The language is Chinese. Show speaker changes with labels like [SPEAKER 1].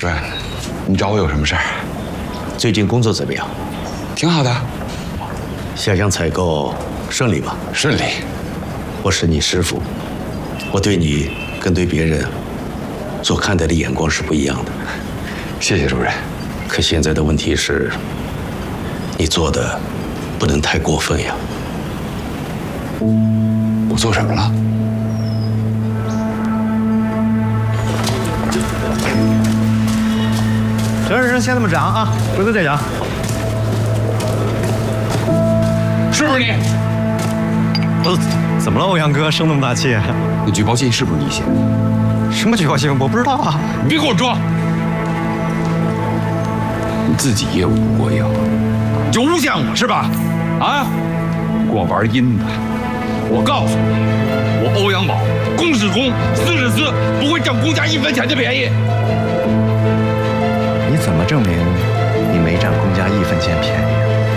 [SPEAKER 1] 主任，你找我有什么事儿？
[SPEAKER 2] 最近工作怎么样？
[SPEAKER 1] 挺好的，
[SPEAKER 2] 下乡采购顺利吗？
[SPEAKER 1] 顺利。
[SPEAKER 2] 我是你师傅，我对你跟对别人所看待的眼光是不一样的。
[SPEAKER 1] 谢谢主任。
[SPEAKER 2] 可现在的问题是，你做的不能太过分呀。
[SPEAKER 1] 我做什么了？
[SPEAKER 3] 这人先这么涨啊，回头再讲。
[SPEAKER 1] 是不是你？
[SPEAKER 3] 怎么了，欧阳哥，生那么大气？
[SPEAKER 1] 那举报信是不是你写的？
[SPEAKER 3] 什么举报信？我不知道啊。
[SPEAKER 1] 你别给我装！你自己业务不过硬，你就诬陷我是吧？啊！你跟我玩阴的！我告诉你，我欧阳宝公是公，私是私，不会占公家1分钱的便宜。
[SPEAKER 3] 你怎么证明你没